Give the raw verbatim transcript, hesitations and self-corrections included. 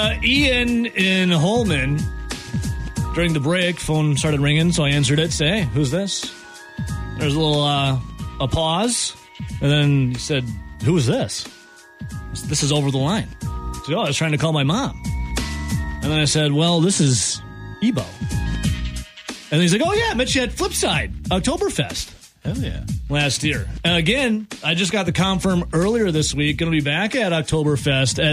uh, Ian in Holman. During the break, phone started ringing, so I answered it. Say, hey, who's this? There's a little uh, a pause, and then he said, who is this? This is over the line. I said, oh, I was trying to call my mom. And then I said, well, this is Ebo. And he's like, oh, yeah, I met you at Flipside, Oktoberfest. Hell yeah. Last year. And again, I just got the confirm earlier this week. Going to be back at Oktoberfest at